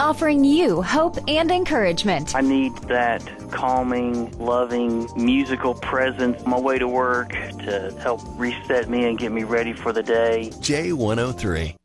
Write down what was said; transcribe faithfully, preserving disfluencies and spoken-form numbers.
offering you hope and encouragement. I need that calming, loving, musical presence on my way to work to help reset me and get me ready for the day. J one oh three.